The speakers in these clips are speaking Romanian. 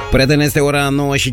Prieten, este ora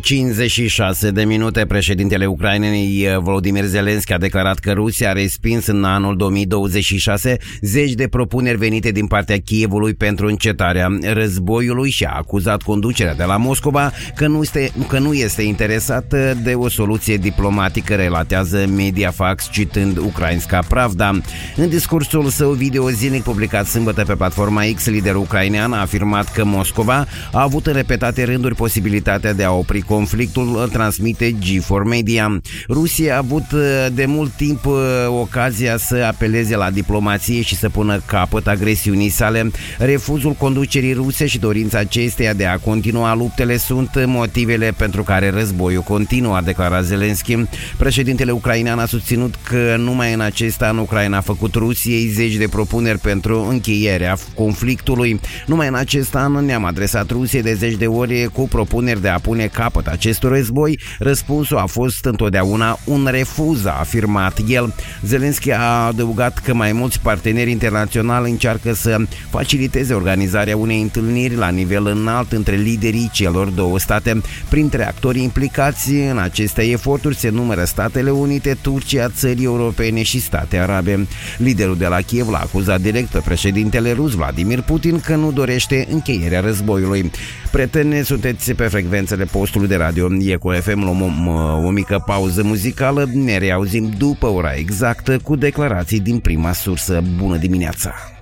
9:56. Președintele Ucrainei Volodymyr Zelensky a declarat că Rusia a respins în anul 2026 zeci de propuneri venite din partea Kievului pentru încetarea războiului și a acuzat conducerea de la Moscova că nu este interesată de o soluție diplomatică, relatează Mediafax citând Ukrainska Pravda. În discursul său video zilnic publicat sâmbătă pe platforma X, liderul ucrainean a afirmat că Moscova a avut în repetate rânduri posibilitatea de a opri conflictul, transmite G4 Media. Rusia a avut de mult timp ocazia să apeleze la diplomație și să pună capăt agresiunii sale. Refuzul conducerii ruse și dorința acesteia de a continua luptele sunt motivele pentru care războiul continuă, a declarat Zelensky. Președintele ucrainean a susținut că numai în acest an Ucraina a făcut Rusiei zeci de propuneri pentru încheierea conflictului. Numai în acest an ne-am adresat Rusiei de zeci de ori cu propuneri de a pune capăt acestui război. Răspunsul a fost întotdeauna un refuz, a afirmat el. Zelensky a adăugat că mai mulți parteneri internaționali încearcă să faciliteze organizarea unei întâlniri la nivel înalt între liderii celor două state. Printre actorii implicați în aceste eforturi se numără Statele Unite, Turcia, țări europene și state arabe. Liderul de la Kiev l-a acuzat direct pe președintele rus Vladimir Putin că nu dorește încheierea războiului. Prieteni, sunteți pe frecvențele postului de radio Eco FM, luăm o mică pauză muzicală, ne reauzim după ora exactă cu declarații din prima sursă. Bună dimineața!